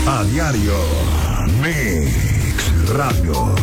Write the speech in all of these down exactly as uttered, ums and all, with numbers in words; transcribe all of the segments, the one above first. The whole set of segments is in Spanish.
A diario, Mix Radio.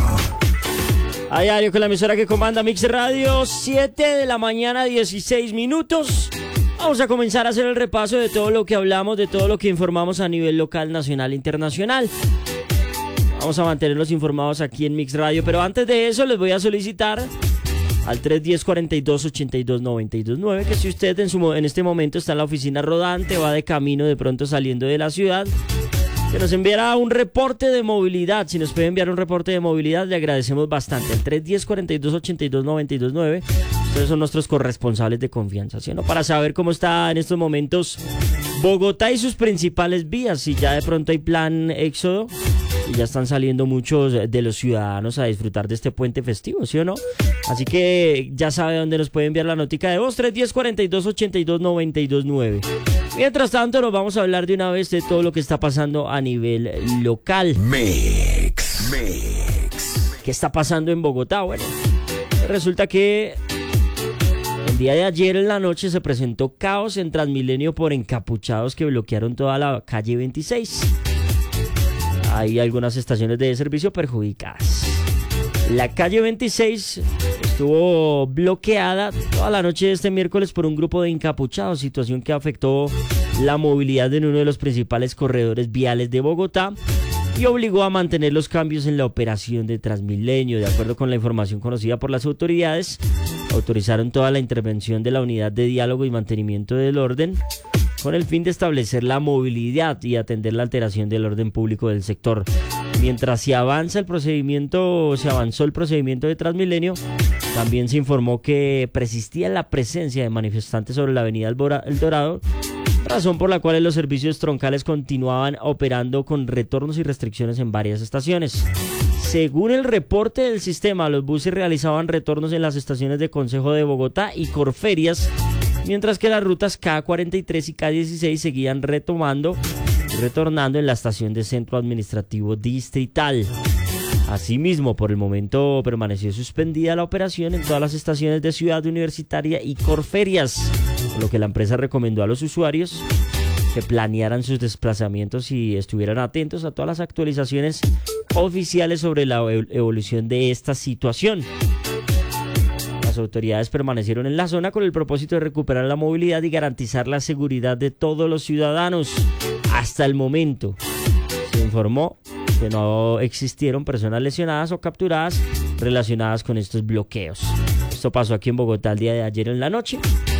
A diario con la emisora que comanda Mix Radio, siete de la mañana, dieciséis minutos. Vamos a comenzar a hacer el repaso de todo lo que hablamos, de todo lo que informamos a nivel local, nacional e internacional. Vamos a mantenerlos informados aquí en Mix Radio, pero antes de eso les voy a solicitar al tres uno cero, cuarenta y dos, ochenta y dos, noventa y dos nueve que si usted en, su, en este momento está en la oficina rodante, va de camino de pronto saliendo de la ciudad, que nos enviara un reporte de movilidad. Si nos puede enviar un reporte de movilidad, le agradecemos bastante. El tres uno cero, cuarenta y dos, ochenta y dos, noventa y dos nueve. Ustedes son nuestros corresponsales de confianza, ¿sí o no? Para saber cómo está en estos momentos Bogotá y sus principales vías. Si ya de pronto hay plan éxodo y ya están saliendo muchos de los ciudadanos a disfrutar de este puente festivo, ¿sí o no? Así que ya sabe dónde nos puede enviar la notica de voz, tres uno cero, cuarenta y dos, ochenta y dos, noventa y dos nueve. Mientras tanto, nos vamos a hablar de una vez de todo lo que está pasando a nivel local. Mix, Mix. ¿Qué está pasando en Bogotá? Bueno, resulta que el día de ayer en la noche se presentó caos en Transmilenio por encapuchados que bloquearon toda la calle veintiséis. Hay algunas estaciones de servicio perjudicadas. La calle veintiséis estuvo bloqueada toda la noche de este miércoles por un grupo de encapuchados, situación que afectó la movilidad en uno de los principales corredores viales de Bogotá y obligó a mantener los cambios en la operación de Transmilenio. De acuerdo con la información conocida por las autoridades, autorizaron toda la intervención de la Unidad de Diálogo y Mantenimiento del Orden con el fin de establecer la movilidad y atender la alteración del orden público del sector. Mientras se avanza el procedimiento, se avanzó el procedimiento de Transmilenio, también se informó que persistía la presencia de manifestantes sobre la avenida El Dorado, razón por la cual los servicios troncales continuaban operando con retornos y restricciones en varias estaciones. Según el reporte del sistema, los buses realizaban retornos en las estaciones de Concejo de Bogotá y Corferias, mientras que las rutas K cuarenta y tres y K dieciséis seguían retomando y retornando en la estación de Centro Administrativo Distrital. Asimismo, por el momento permaneció suspendida la operación en todas las estaciones de Ciudad Universitaria y Corferias, por lo que la empresa recomendó a los usuarios que planearan sus desplazamientos y estuvieran atentos a todas las actualizaciones oficiales sobre la evolución de esta situación. Las autoridades permanecieron en la zona con el propósito de recuperar la movilidad y garantizar la seguridad de todos los ciudadanos. Hasta el momento se informó que no existieron personas lesionadas o capturadas relacionadas con estos bloqueos. Esto pasó aquí en Bogotá el día de ayer en la noche.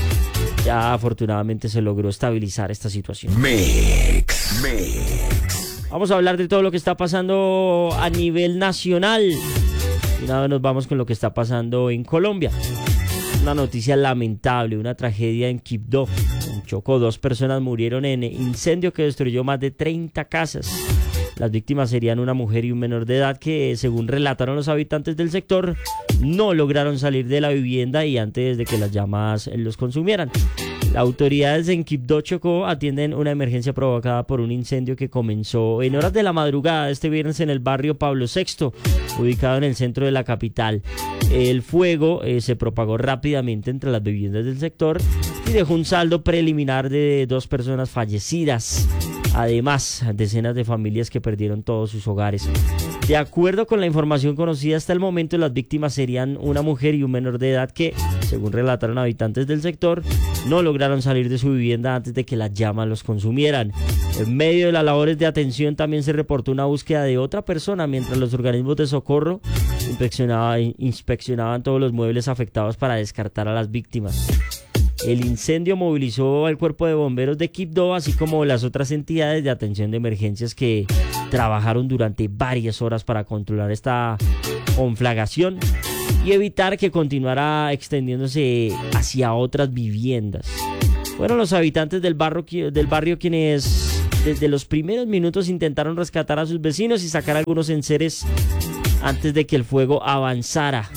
Ya afortunadamente se logró estabilizar esta situación. Mix, Mix. Vamos a hablar de todo lo que está pasando a nivel nacional. Y nada, nos vamos con lo que está pasando en Colombia. Una noticia lamentable, una tragedia en Quibdó. En Chocó, dos personas murieron en incendio que destruyó más de treinta casas. Las víctimas serían una mujer y un menor de edad que, según relataron los habitantes del sector, no lograron salir de la vivienda y antes de que las llamas los consumieran. Las autoridades en Quibdó, Chocó, atienden una emergencia provocada por un incendio que comenzó en horas de la madrugada de este viernes en el barrio Pablo sexto, ubicado en el centro de la capital. El fuego eh, se propagó rápidamente entre las viviendas del sector y dejó un saldo preliminar de dos personas fallecidas. Además, decenas de familias que perdieron todos sus hogares. De acuerdo con la información conocida hasta el momento, las víctimas serían una mujer y un menor de edad que, según relataron habitantes del sector, no lograron salir de su vivienda antes de que las llamas los consumieran. En medio de las labores de atención también se reportó una búsqueda de otra persona mientras los organismos de socorro inspeccionaban, inspeccionaban todos los muebles afectados para descartar a las víctimas. El incendio movilizó al cuerpo de bomberos de Quibdó, así como las otras entidades de atención de emergencias que trabajaron durante varias horas para controlar esta conflagración y evitar que continuara extendiéndose hacia otras viviendas. Fueron los habitantes del barrio, del barrio quienes desde los primeros minutos intentaron rescatar a sus vecinos y sacar algunos enseres antes de que el fuego avanzara.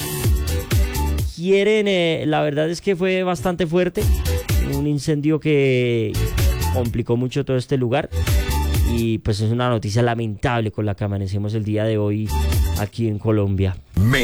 Quieren, eh, la verdad es que fue bastante fuerte, un incendio que complicó mucho todo este lugar y pues es una noticia lamentable con la que amanecemos el día de hoy aquí en Colombia.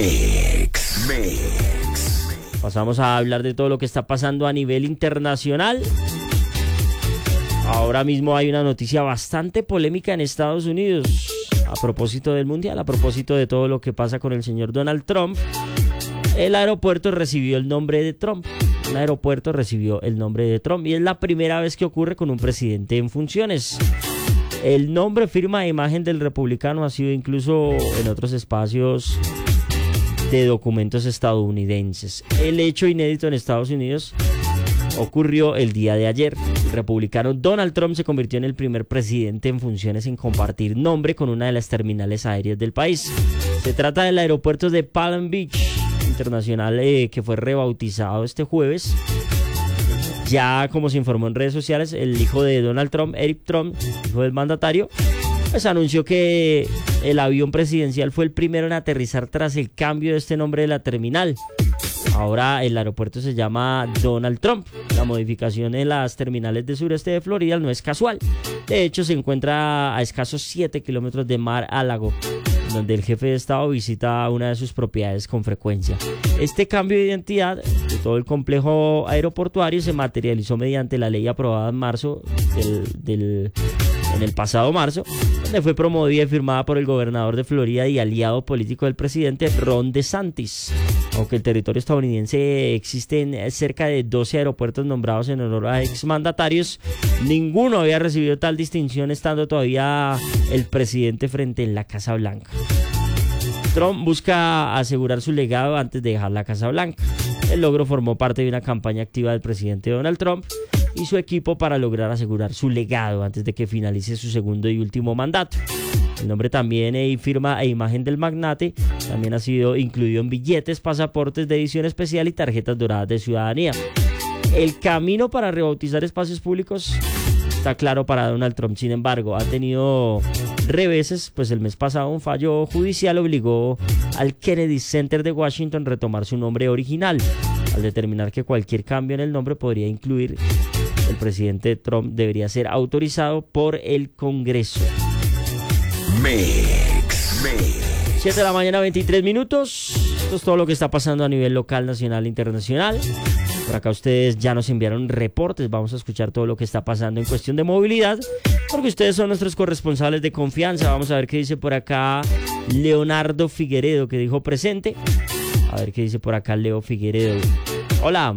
Mix, Mix. Pasamos a hablar de todo lo que está pasando a nivel internacional. Ahora mismo hay una noticia bastante polémica en Estados Unidos a propósito del mundial, a propósito de todo lo que pasa con el señor Donald Trump. El aeropuerto recibió el nombre de Trump. Un aeropuerto recibió el nombre de Trump y es la primera vez que ocurre con un presidente en funciones. El nombre, firma e imagen del republicano ha sido incluso en otros espacios de documentos estadounidenses. El hecho inédito en Estados Unidos ocurrió el día de ayer. El republicano Donald Trump se convirtió en el primer presidente en funciones en compartir nombre con una de las terminales aéreas del país. Se trata del aeropuerto de Palm Beach Internacional, eh, que fue rebautizado este jueves. Ya, como se informó en redes sociales, el hijo de Donald Trump, Eric Trump, hijo del mandatario, pues anunció que el avión presidencial fue el primero en aterrizar tras el cambio de este nombre de la terminal. Ahora el aeropuerto se llama Donald Trump. La modificación en las terminales del sureste de Florida no es casual. De hecho, se encuentra a escasos siete kilómetros de Mar-a-Lago, donde el jefe de estado visita una de sus propiedades con frecuencia. Este cambio de identidad de todo el complejo aeroportuario se materializó mediante la ley aprobada en marzo del, del en el pasado marzo, donde fue promovida y firmada por el gobernador de Florida y aliado político del presidente Ron DeSantis. Aunque el territorio estadounidense existen cerca de doce aeropuertos nombrados en honor a exmandatarios, ninguno había recibido tal distinción estando todavía el presidente frente en la Casa Blanca. Trump busca asegurar su legado antes de dejar la Casa Blanca. El logro formó parte de una campaña activa del presidente Donald Trump y su equipo para lograr asegurar su legado antes de que finalice su segundo y último mandato. El nombre también y firma e imagen del magnate también ha sido incluido en billetes, pasaportes de edición especial y tarjetas doradas de ciudadanía. El camino para rebautizar espacios públicos está claro para Donald Trump. Sin embargo, ha tenido reveses, pues el mes pasado un fallo judicial obligó al Kennedy Center de Washington a retomar su nombre original, al determinar que cualquier cambio en el nombre podría incluir el presidente Trump debería ser autorizado por el Congreso. Mix, Mix. siete de la mañana, veintitrés minutos. Esto es todo lo que está pasando a nivel local, nacional e internacional. Por acá ustedes ya nos enviaron reportes. Vamos a escuchar todo lo que está pasando en cuestión de movilidad, porque ustedes son nuestros corresponsales de confianza. Vamos a ver qué dice por acá Leonardo Figueredo, que dijo presente. A ver qué dice por acá Leo Figueredo. Hola.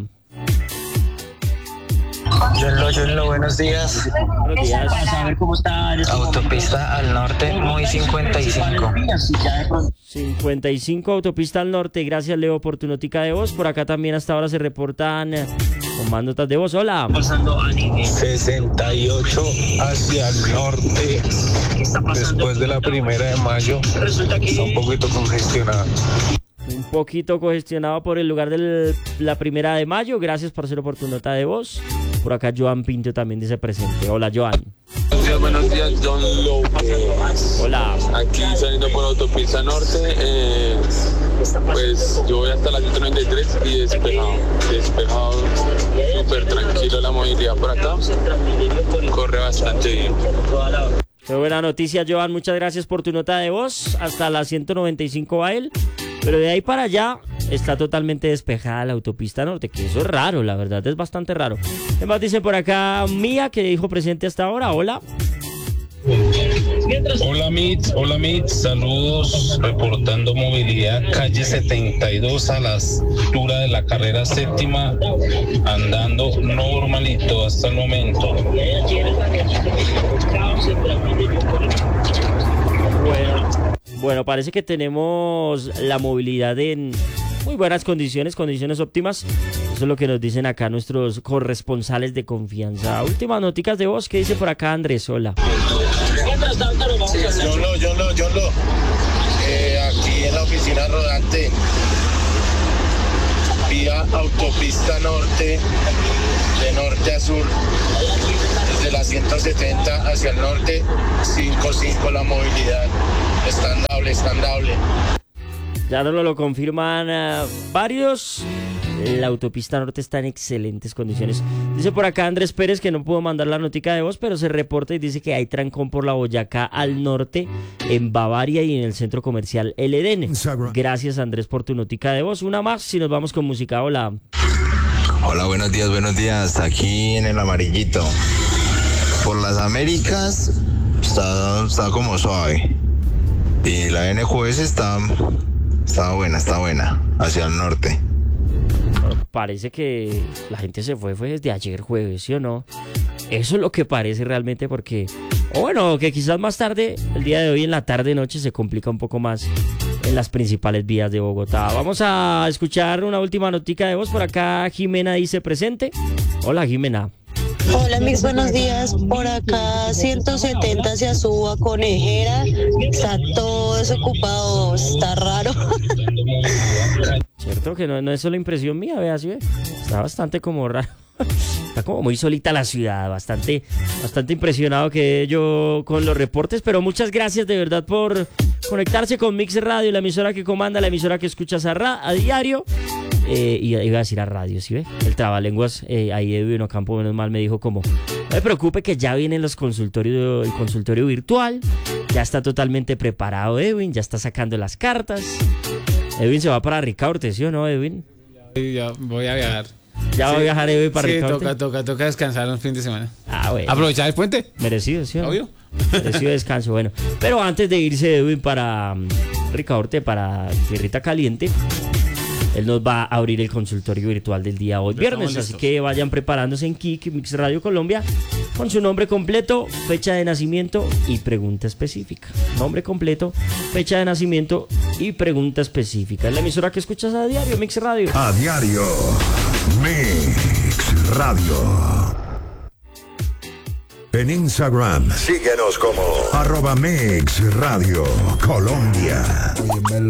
Yonlo, Yonlo, buenos días. Buenos días. A ver cómo está. Autopista al norte, muy cincuenta y cinco. cincuenta y cinco, autopista al norte. Gracias, Leo, por tu notica de voz. Por acá también hasta ahora se reportan eh, con notas de voz. Hola. sesenta y ocho hacia el norte, después de la primera de mayo, está un poquito congestionado. Un poquito congestionado por el lugar de la primera de mayo. Gracias, parcero, por tu nota de voz. Por acá Joan Pinto también dice presente. Hola, Joan. Buenos días, buenos días, John López. Hola. Aquí saliendo por autopista norte, eh, pues yo voy hasta la ciento noventa y tres y despejado, despejado, súper tranquilo la movilidad por acá, corre bastante bien. Qué buena noticia, Joan. Muchas gracias por tu nota de voz. Hasta la ciento noventa y cinco va él. Pero de ahí para allá está totalmente despejada la autopista norte, que eso es raro, la verdad, es bastante raro. Además dice por acá Mía, que dijo presente hasta ahora. Hola. Hola Mitz, hola Mitz, saludos, reportando movilidad, calle setenta y dos a la altura de la carrera séptima, andando normalito hasta el momento. Bueno, bueno, parece que tenemos la movilidad en muy buenas condiciones, condiciones óptimas. Eso es lo que nos dicen acá nuestros corresponsales de confianza. Últimas noticas de voz, ¿qué dice por acá Andrés? Hola. Yonlo, Yonlo, Yonlo. Eh, aquí en la oficina rodante, vía autopista norte, de norte a sur, desde la ciento setenta hacia el norte, cinco cinco la movilidad, estandable, estandable. Ya no lo confirman uh, varios. La autopista norte está en excelentes condiciones. Dice por acá Andrés Pérez que no pudo mandar la notica de voz, pero se reporta y dice que hay trancón por la Boyacá al norte, en Bavaria y en el centro comercial El Edén. Gracias, Andrés, por tu notica de voz. Una más, si nos vamos con música. Hola. Hola, buenos días, buenos días. Aquí en el amarillito. por las Américas está, está como suave. Y la N Q S está, está buena, está buena, hacia el norte. Parece que la gente se fue, fue desde ayer jueves, ¿sí o no? Eso es lo que parece realmente porque... O bueno, que quizás más tarde, el día de hoy en la tarde-noche se complica un poco más en las principales vías de Bogotá. Vamos a escuchar una última notica de voz. Por acá Jimena dice presente. Hola Jimena. Hola, mis buenos días. Por acá ciento setenta hacia Suba, Conejera. Está todo desocupado, está raro. Cierto que no, no es solo impresión mía, vea, ¿sí ve? Está bastante como raro. Está como muy solita la ciudad, bastante, bastante impresionado que yo con los reportes, pero muchas gracias de verdad por conectarse con Mix Radio, la emisora que comanda, la emisora que escuchas a, ra- a diario. Eh, y iba a decir a radio, ¿sí ve? El trabalenguas, eh, ahí Edwin Ocampo, menos mal, me dijo como, no me preocupe que ya vienen los consultorios, el consultorio virtual, ya está totalmente preparado Edwin, ya está sacando las cartas. Edwin se va para Ricaurte, ¿sí o no, Edwin? Ya voy a viajar. Ya sí, va a viajar Edwin para sí, Ricaurte. toca, toca, toca descansar un fin de semana. Ah, bueno. Aprovechar el puente. Merecido, ¿sí o no? Obvio. Merecido descanso, bueno. Pero antes de irse Edwin para um, Ricaurte, para Tierrita Caliente, él nos va a abrir el consultorio virtual del día hoy viernes, así que vayan preparándose en Kik, Mix Radio Colombia, con su nombre completo, fecha de nacimiento y pregunta específica. Nombre completo, fecha de nacimiento y pregunta específica. Es la emisora que escuchas a diario, Mix Radio. A diario, Mix Radio. En Instagram, síguenos como arroba Mix Radio Colombia.